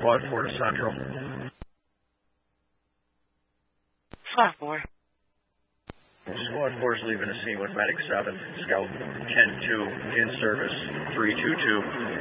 Squad 4 to Central. Squad 4. Squad 4 is leaving the scene with Medic 7. Scout 10-2 in service 322.